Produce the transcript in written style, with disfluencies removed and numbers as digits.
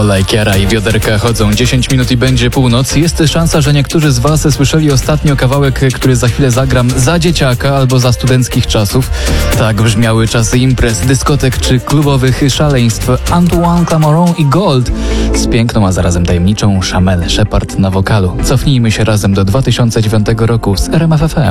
Olej, Kiara i Bioderka chodzą 10 minut i będzie północ. Jest szansa, że niektórzy z Was słyszeli ostatnio kawałek, który za chwilę zagram za dzieciaka albo za studenckich czasów. Tak brzmiały czasy imprez, dyskotek czy klubowych szaleństw. Antoine Clamaran i Gold z piękną, a zarazem tajemniczą Chamel Shepard na wokalu. Cofnijmy się razem do 2009 roku z RMF FM.